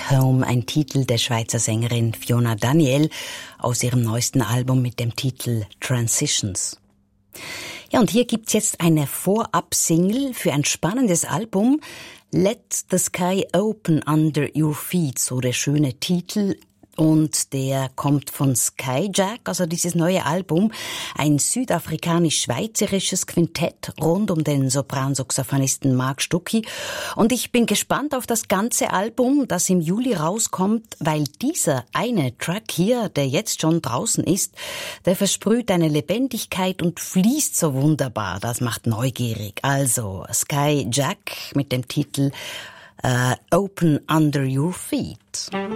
Home, ein Titel der Schweizer Sängerin Fiona Daniel aus ihrem neuesten Album mit dem Titel Transitions. Ja, und hier gibt's jetzt eine Vorab-Single für ein spannendes Album. Let the Sky Open Under Your Feet, so der schöne Titel. Und der kommt von Skyjack, also dieses neue Album, ein südafrikanisch-schweizerisches Quintett rund um den Sopransaxophonisten Mark Stucki. Und ich bin gespannt auf das ganze Album, das im Juli rauskommt, weil dieser eine Track hier, der jetzt schon draußen ist, der versprüht eine Lebendigkeit und fließt so wunderbar. Das macht neugierig. Also Skyjack mit dem Titel Open Under Your Feet.